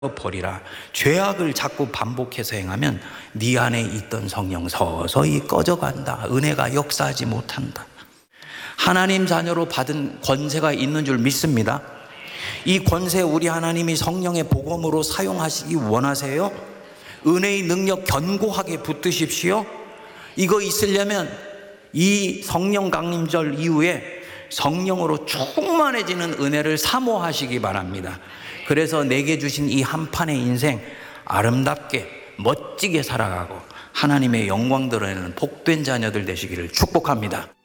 버리라. 죄악을 자꾸 반복해서 행하면 네 안에 있던 성령 서서히 꺼져간다. 은혜가 역사하지 못한다. 하나님 자녀로 받은 권세가 있는 줄 믿습니다. 이 권세 우리 하나님이 성령의 복음으로 사용하시기 원하세요? 은혜의 능력 견고하게 붙드십시오. 이거 있으려면 이 성령 강림절 이후에 성령으로 충만해지는 은혜를 사모하시기 바랍니다. 그래서 내게 주신 이 한 판의 인생 아름답게 멋지게 살아가고 하나님의 영광 드러내는 복된 자녀들 되시기를 축복합니다.